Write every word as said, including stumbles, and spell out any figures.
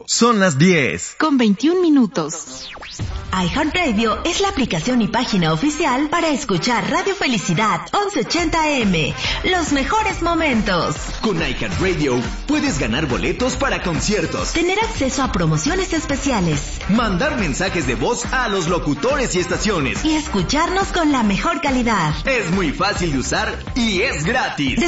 punto. Son las diez. Con veintiún minutos. iHeartRadio es la aplicación y página oficial para escuchar Radio Felicidad once ochenta A M. Los mejores momentos. Con iHeartRadio puedes ganar boletos para conciertos, tener acceso a promociones especiales, mandar mensajes de voz a los locutores y estaciones y escucharnos con la mejor calidad. Es muy fácil de usar y es gratis.